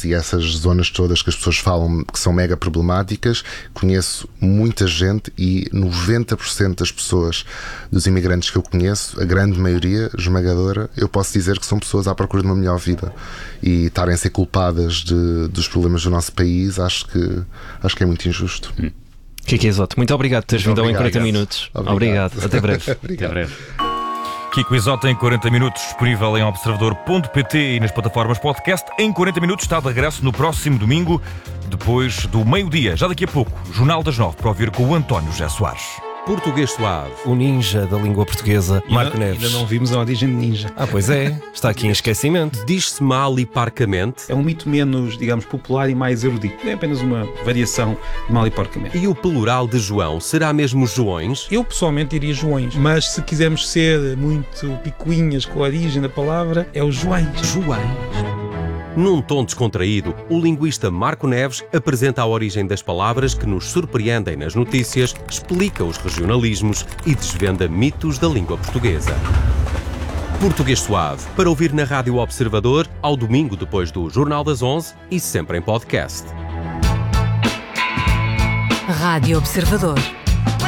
e essas zonas todas que as pessoas falam que são mega problemáticas, conheço muita gente e 90% das pessoas, dos imigrantes que eu conheço, a grande maioria, esmagadora, eu posso dizer que são pessoas à procura de uma melhor vida, e estarem a ser culpadas dos problemas do nosso país, acho que é muito injusto. Kiko Isoto, muito obrigado por teres vindo ao Em 40 Minutos. Obrigado. Até breve. Obrigado. Até breve. Kiko Isoto em 40 Minutos, disponível em observador.pt e nas plataformas podcast. Em 40 Minutos está de regresso no próximo domingo, depois do meio-dia. Já daqui a pouco, Jornal das 9, para ouvir com o António José Soares. Português Suave, o ninja da língua portuguesa, Marco Neves. Ainda não vimos a origem de ninja. Pois é, está aqui em esquecimento. Diz-se mal e parcamente. É um mito menos, digamos, popular e mais erudito. É apenas uma variação de mal e porcamente. E o plural de João será mesmo Joões? Eu pessoalmente diria Joões, mas se quisermos ser muito picuinhas com a origem da palavra, é o Joões. Joões. Num tom descontraído, o linguista Marco Neves apresenta a origem das palavras que nos surpreendem nas notícias, explica os regionalismos e desvenda mitos da língua portuguesa. Português Suave, para ouvir na Rádio Observador, ao domingo depois do Jornal das 11 e sempre em podcast. Rádio Observador.